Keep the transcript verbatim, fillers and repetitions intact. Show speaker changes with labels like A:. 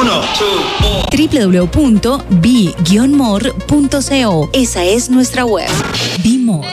A: Uno, two,
B: w w w punto be guion more punto co. Esa es nuestra web. Be More.